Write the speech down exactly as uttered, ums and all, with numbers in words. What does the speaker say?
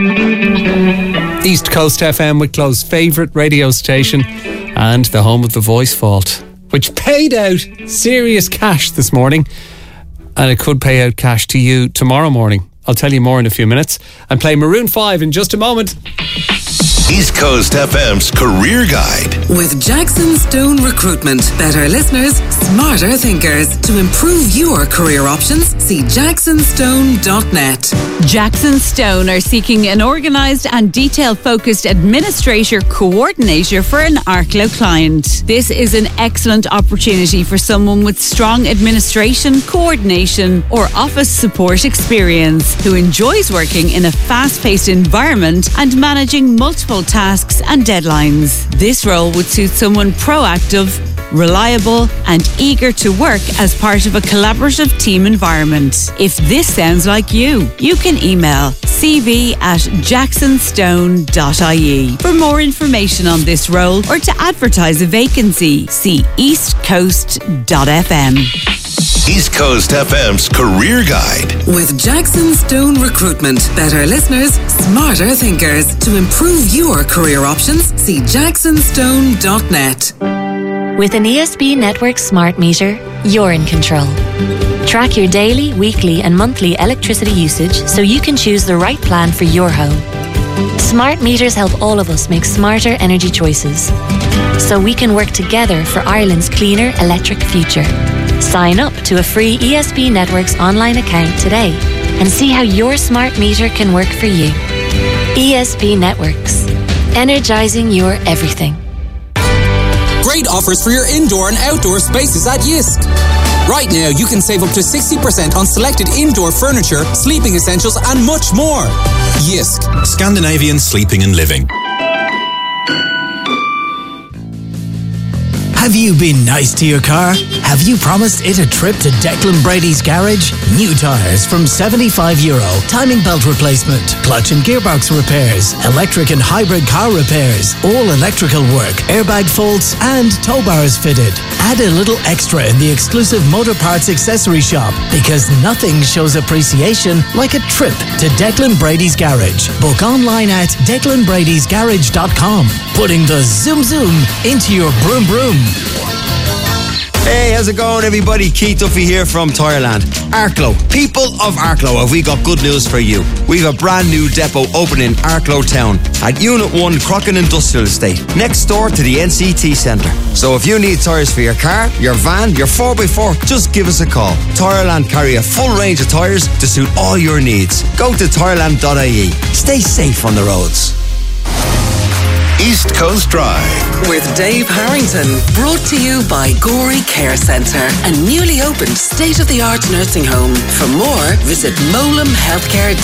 East Coast F M, Wicklow's favourite radio station and the home of the Voice Vault, which paid out serious cash this morning, and it could pay out cash to you tomorrow morning. I'll tell you more in a few minutes. And play Maroon five in just a moment. East Coast F M's Career Guide. With Jackson Stone Recruitment. Better listeners, smarter thinkers. To improve your career options, see jackson stone dot net. Jackson Stone are seeking an organised and detail-focused administrator coordinator for an Arklow client. This is an excellent opportunity for someone with strong administration, coordination or office support experience who enjoys working in a fast-paced environment and managing multiple tasks and deadlines. This role would suit someone proactive, reliable and eager to work as part of a collaborative team environment. If this sounds like you, you can email c v at jackson stone dot i e. For more information on this role or to advertise a vacancy, see east coast dot f m. East Coast F M's Career Guide. With Jackson Stone Recruitment. Better listeners, smarter thinkers. To improve your career options, see jackson stone dot net. With an E S B Network smart meter, you're in control. Track your daily, weekly and monthly electricity usage so you can choose the right plan for your home. Smart meters help all of us make smarter energy choices, so we can work together for Ireland's cleaner electric future. Sign up to a free E S B Networks online account today and see how your smart meter can work for you. E S B Networks. Energising your everything. Great offers for your indoor and outdoor spaces at Jysk. Right now, you can save up to sixty percent on selected indoor furniture, sleeping essentials and much more. Jysk. Scandinavian sleeping and living. Have you been nice to your car? Have you promised it a trip to Declan Brady's garage? New tyres from seventy-five euro, timing belt replacement, clutch and gearbox repairs, electric and hybrid car repairs, all electrical work, airbag faults and tow bars fitted. Add a little extra in the exclusive Motor Parts accessory shop, because nothing shows appreciation like a trip to Declan Brady's garage. Book online at declan bradys garage dot com, putting the zoom zoom into your broom broom. Hey, how's it going, everybody? Keith Duffy here from Tireland. Arklow, people of Arklow, have we got good news for you? We've a brand new depot opening in Arklow Town at Unit one Crockin Industrial Estate, next door to the N C T Centre. So if you need tyres for your car, your van, your four by four, just give us a call. Tireland carry a full range of tyres to suit all your needs. Go to tireland dot I E. Stay safe on the roads. East Coast Drive with Dave Harrington. Brought to you by Gorey Care Centre, a newly opened state-of-the-art nursing home. For more, visit molam healthcare